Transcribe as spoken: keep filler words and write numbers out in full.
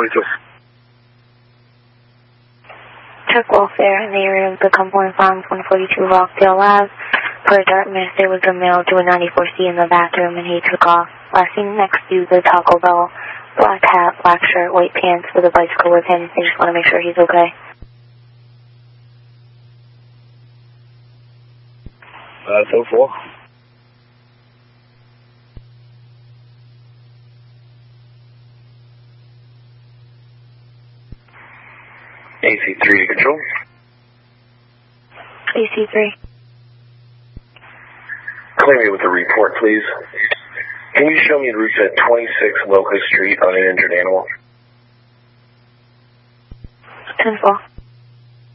forty-two. Check welfare in the area of the Cumberland Farms, one forty-two Rockdale Ave. Per Dartmouth, there was a male doing ninety-four C in the bathroom, and he took off. Last seen next to the Taco Bell, black hat, black shirt, white pants with a bicycle with him. They just want to make sure he's okay. Uh, so four. A C three to control. A C three. Clear me with a report, please. Can you show me the route at twenty-six Locust Street on an injured animal? ten four.